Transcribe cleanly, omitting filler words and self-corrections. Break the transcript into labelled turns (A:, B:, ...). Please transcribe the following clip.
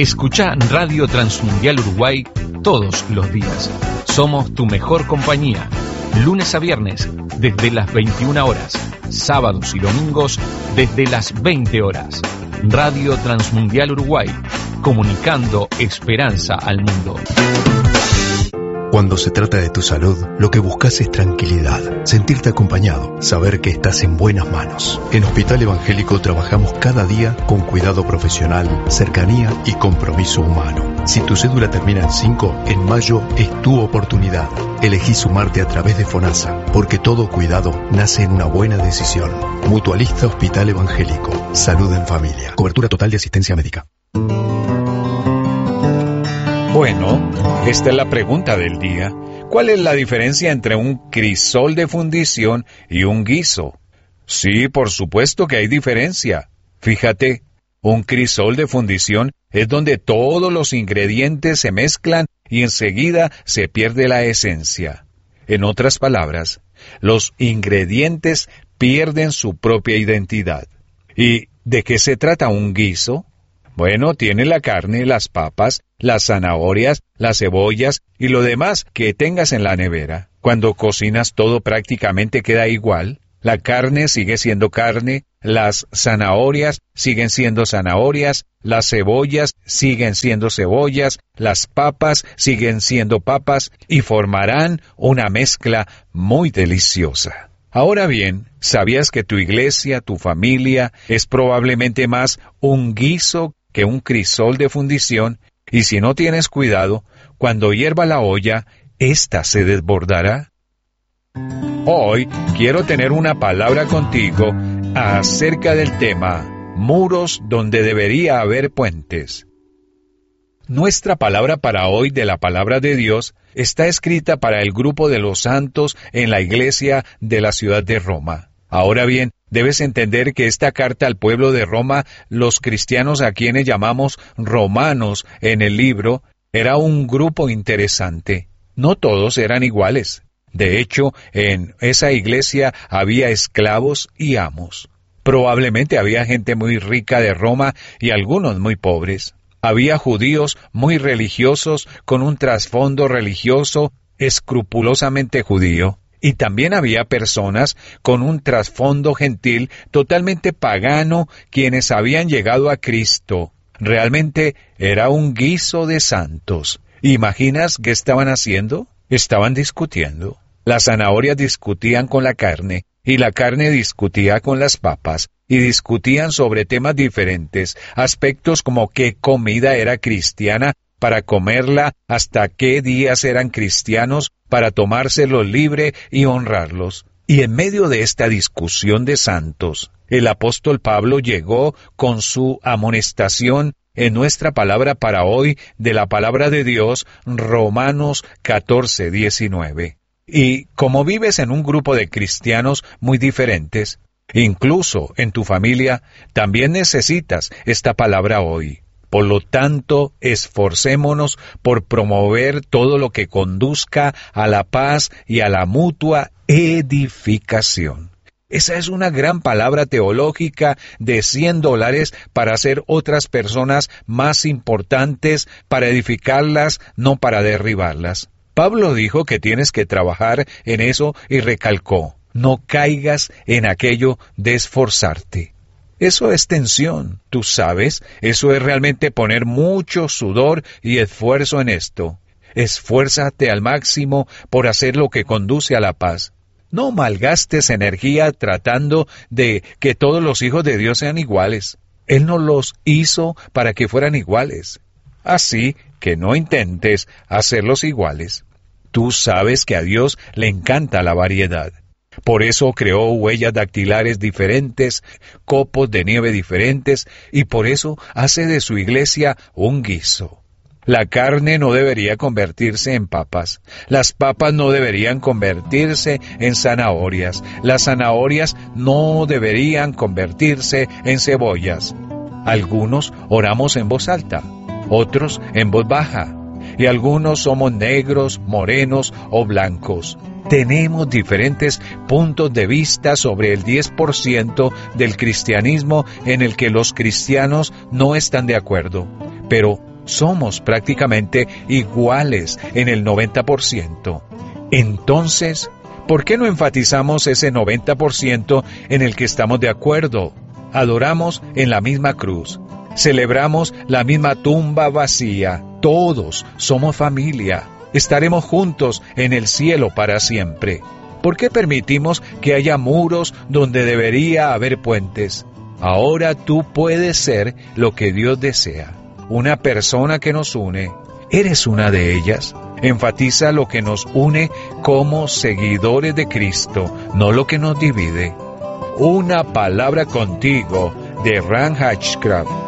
A: Escuchá Radio Transmundial Uruguay todos los días. Somos tu mejor compañía. Lunes a viernes, desde las 21 horas. Sábados y domingos, desde las 20 horas. Radio Transmundial Uruguay, comunicando esperanza al mundo.
B: Cuando se trata de tu salud, lo que buscas es tranquilidad, sentirte acompañado, saber que estás en buenas manos. En Hospital Evangélico trabajamos cada día con cuidado profesional, cercanía y compromiso humano. Si tu cédula termina en 5, en mayo es tu oportunidad. Elegí sumarte a través de FONASA, porque todo cuidado nace en una buena decisión. Mutualista Hospital Evangélico. Salud en familia. Cobertura total de asistencia médica.
C: Bueno, esta es la pregunta del día. ¿Cuál es la diferencia entre un crisol de fundición y un guiso? Sí, por supuesto que hay diferencia. Fíjate, un crisol de fundición es donde todos los ingredientes se mezclan y enseguida se pierde la esencia. En otras palabras, los ingredientes pierden su propia identidad. ¿Y de qué se trata un guiso? Bueno, tiene la carne, las papas, las zanahorias, las cebollas y lo demás que tengas en la nevera. Cuando cocinas todo prácticamente queda igual. La carne sigue siendo carne, las zanahorias siguen siendo zanahorias, las cebollas siguen siendo cebollas, las papas siguen siendo papas y formarán una mezcla muy deliciosa. Ahora bien, ¿sabías que tu iglesia, tu familia, es probablemente más un guiso que un crisol de fundición? Y si no tienes cuidado, cuando hierva la olla, ésta se desbordará. Hoy quiero tener una palabra contigo acerca del tema muros donde debería haber puentes. Nuestra palabra para hoy de la palabra de Dios está escrita para el grupo de los santos en la iglesia de la ciudad de Roma. Ahora bien, debes entender que esta carta al pueblo de Roma, los cristianos a quienes llamamos romanos en el libro, era un grupo interesante. No todos eran iguales. De hecho, en esa iglesia había esclavos y amos. Probablemente había gente muy rica de Roma y algunos muy pobres. Había judíos muy religiosos con un trasfondo religioso escrupulosamente judío. Y también había personas con un trasfondo gentil totalmente pagano quienes habían llegado a Cristo. Realmente era un guiso de santos. ¿Imaginas qué estaban haciendo? Estaban discutiendo. Las zanahorias discutían con la carne, y la carne discutía con las papas, y discutían sobre temas diferentes, aspectos como qué comida era cristiana para comerla, hasta qué días eran cristianos para tomárselos libre y honrarlos. Y en medio de esta discusión de santos, el apóstol Pablo llegó con su amonestación en nuestra palabra para hoy de la palabra de Dios, Romanos 14:19. Y como vives en un grupo de cristianos muy diferentes, incluso en tu familia, también necesitas esta palabra hoy. Por lo tanto, esforcémonos por promover todo lo que conduzca a la paz y a la mutua edificación. Esa es una gran palabra teológica de $100 para hacer otras personas más importantes, para edificarlas, no para derribarlas. Pablo dijo que tienes que trabajar en eso y recalcó, no caigas en aquello de esforzarte. Eso es tensión, tú sabes, eso es realmente poner mucho sudor y esfuerzo en esto. Esfuérzate al máximo por hacer lo que conduce a la paz. No malgastes energía tratando de que todos los hijos de Dios sean iguales. Él no los hizo para que fueran iguales. Así que no intentes hacerlos iguales. Tú sabes que a Dios le encanta la variedad. Por eso creó huellas dactilares diferentes, copos de nieve diferentes, y por eso hace de su iglesia un guiso. La carne no debería convertirse en papas, las papas no deberían convertirse en zanahorias, las zanahorias no deberían convertirse en cebollas. Algunos oramos en voz alta, otros en voz baja, y algunos somos negros, morenos o blancos. Tenemos diferentes puntos de vista sobre el 10% del cristianismo en el que los cristianos no están de acuerdo. Pero somos prácticamente iguales en el 90%. Entonces, ¿por qué no enfatizamos ese 90% en el que estamos de acuerdo? Adoramos en la misma cruz. Celebramos la misma tumba vacía. Todos somos familia. Estaremos juntos en el cielo para siempre. ¿Por qué permitimos que haya muros donde debería haber puentes? Ahora tú puedes ser lo que Dios desea. Una persona que nos une. ¿Eres una de ellas? Enfatiza lo que nos une como seguidores de Cristo, no lo que nos divide. Una palabra contigo, de Ran Hatchcraft.